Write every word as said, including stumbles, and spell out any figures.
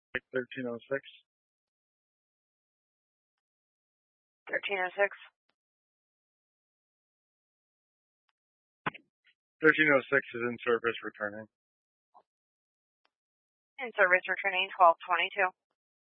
thirteen oh six. thirteen oh six. thirteen oh six is in service returning. In service returning twelve twenty-two.